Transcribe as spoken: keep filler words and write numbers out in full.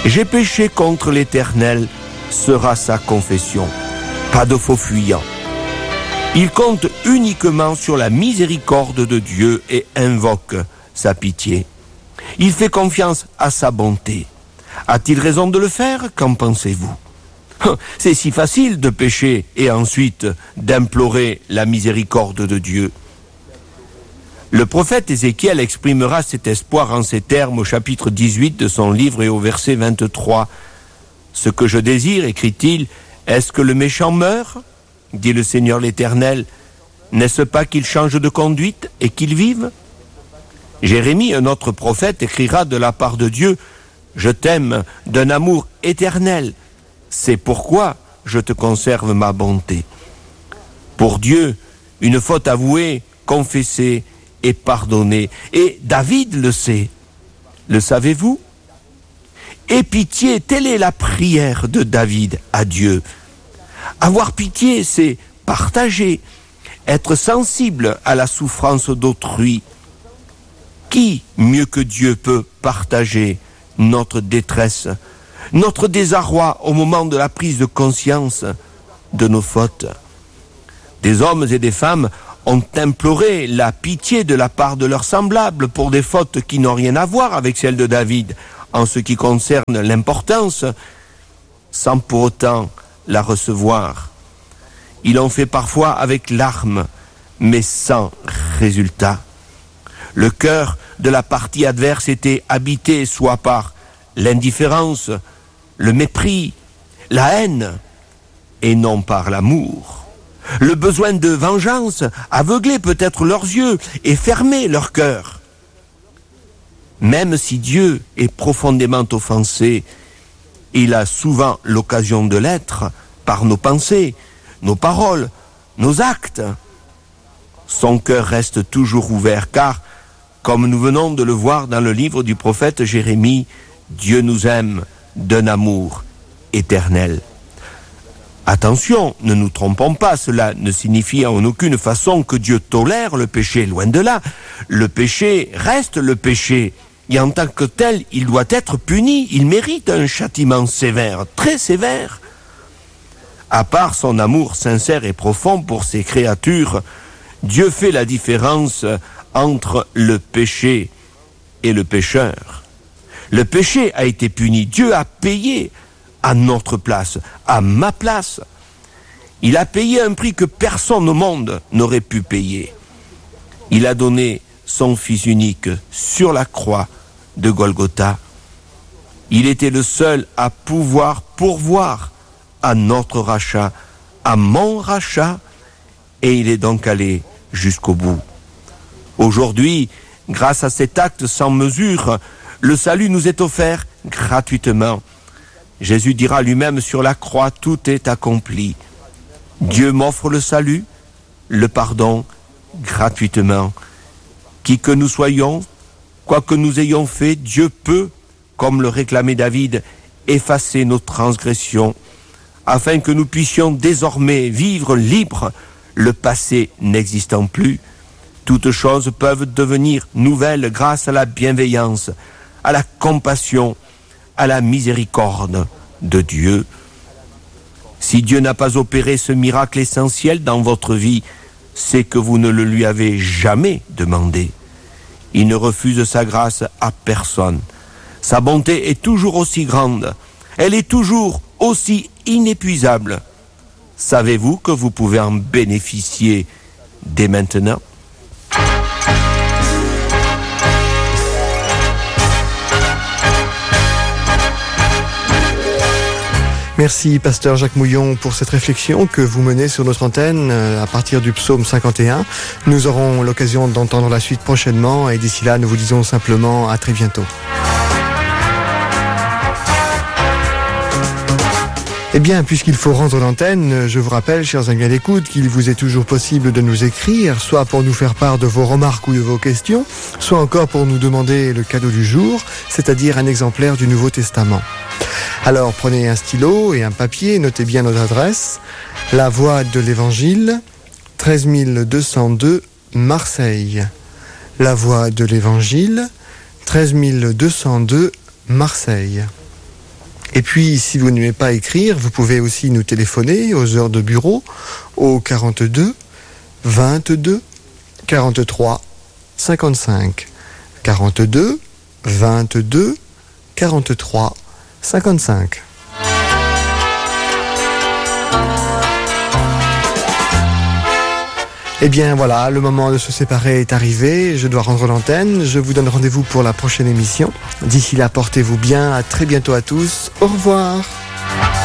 J'ai péché contre l'Éternel, sera sa confession. Pas de faux fuyant. Il compte uniquement sur la miséricorde de Dieu et invoque sa pitié. Il fait confiance à sa bonté. A-t-il raison de le faire? Qu'en pensez-vous? C'est si facile de pécher et ensuite d'implorer la miséricorde de Dieu. Le prophète Ézéchiel exprimera cet espoir en ces termes au chapitre dix-huit de son livre et au verset vingt-trois. « Ce que je désire, écrit-il, est-ce que le méchant meure? Dit le Seigneur l'Éternel. N'est-ce pas qu'il change de conduite et qu'il vive ?» Jérémie, un autre prophète, écrira de la part de Dieu « Je t'aime d'un amour éternel. C'est pourquoi je te conserve ma bonté. » Pour Dieu, une faute avouée, confessée et pardonnée. Et David le sait. Le savez-vous? Aie pitié, telle est la prière de David à Dieu. Avoir pitié, c'est partager, être sensible à la souffrance d'autrui. Qui, mieux que Dieu, peut partager notre détresse, notre désarroi au moment de la prise de conscience de nos fautes? Des hommes et des femmes ont imploré la pitié de la part de leurs semblables pour des fautes qui n'ont rien à voir avec celles de David en ce qui concerne l'importance, sans pour autant la recevoir. Ils l'ont fait parfois avec larmes, mais sans résultat. Le cœur de la partie adverse était habité soit par l'indifférence, le mépris, la haine, et non par l'amour. Le besoin de vengeance aveuglait peut-être leurs yeux et fermait leur cœur. Même si Dieu est profondément offensé, il a souvent l'occasion de l'être par nos pensées, nos paroles, nos actes. Son cœur reste toujours ouvert car, comme nous venons de le voir dans le livre du prophète Jérémie, Dieu nous aime d'un amour éternel. Attention, ne nous trompons pas, cela ne signifie en aucune façon que Dieu tolère le péché, loin de là. Le péché reste le péché, et en tant que tel, il doit être puni, il mérite un châtiment sévère, très sévère. À part son amour sincère et profond pour ses créatures, Dieu fait la différence entre le péché et le pécheur. Le péché a été puni, Dieu a payé à notre place, à ma place. Il a payé un prix que personne au monde n'aurait pu payer. Il a donné son Fils unique sur la croix de Golgotha. Il était le seul à pouvoir pourvoir à notre rachat, à mon rachat, et il est donc allé jusqu'au bout. Aujourd'hui, grâce à cet acte sans mesure, le salut nous est offert gratuitement. Jésus dira lui-même sur la croix, tout est accompli. Dieu m'offre le salut, le pardon, gratuitement. Qui que nous soyons, quoi que nous ayons fait, Dieu peut, comme le réclamait David, effacer nos transgressions, afin que nous puissions désormais vivre libres, le passé n'existant plus. Toutes choses peuvent devenir nouvelles grâce à la bienveillance, à la compassion, à la miséricorde de Dieu. Si Dieu n'a pas opéré ce miracle essentiel dans votre vie, c'est que vous ne le lui avez jamais demandé. Il ne refuse sa grâce à personne. Sa bonté est toujours aussi grande. Elle est toujours aussi inépuisable. Savez-vous que vous pouvez en bénéficier dès maintenant ? Merci, pasteur Jacques Mouillon, pour cette réflexion que vous menez sur notre antenne à partir du psaume cinquante et un. Nous aurons l'occasion d'entendre la suite prochainement et d'ici là, nous vous disons simplement à très bientôt. Eh bien, puisqu'il faut rendre l'antenne, je vous rappelle, chers amis à l'écoute, qu'il vous est toujours possible de nous écrire, soit pour nous faire part de vos remarques ou de vos questions, soit encore pour nous demander le cadeau du jour, c'est-à-dire un exemplaire du Nouveau Testament. Alors, prenez un stylo et un papier, notez bien notre adresse, La Voix de l'Évangile, treize mille deux cent deux, Marseille. La Voix de l'Évangile, treize mille deux cent deux, Marseille. Et puis, si vous n'aimez pas écrire, vous pouvez aussi nous téléphoner aux heures de bureau au quarante-deux, vingt-deux, quarante-trois, cinquante-cinq. quarante-deux, vingt-deux, quarante-trois, cinquante-cinq. Eh bien voilà, le moment de se séparer est arrivé, je dois rendre l'antenne, je vous donne rendez-vous pour la prochaine émission. D'ici là, portez-vous bien, à très bientôt à tous, au revoir.